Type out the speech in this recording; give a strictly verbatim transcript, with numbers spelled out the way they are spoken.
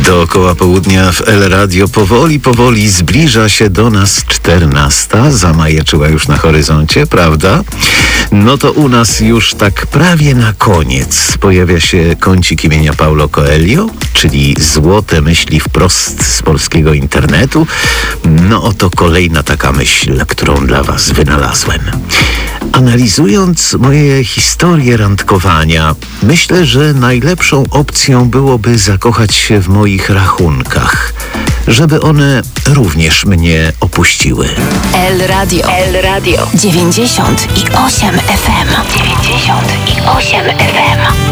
Dookoła południa w El Radio powoli, powoli zbliża się do nas czternasta. Zamajaczyła już na horyzoncie, prawda? No to u nas już tak prawie na koniec pojawia się kącik imienia Paulo Coelho, czyli złote myśli wprost z polskiego internetu. No oto kolejna taka myśl, którą dla was wynalazłem. Analizując moje historie randkowania, myślę, że najlepszą opcją byłoby zakochać się w moich rachunkach, żeby one również mnie opuściły. El Radio. El Radio. dziewięćdziesiąt i osiem F M. dziewięćdziesiąt i osiem F M.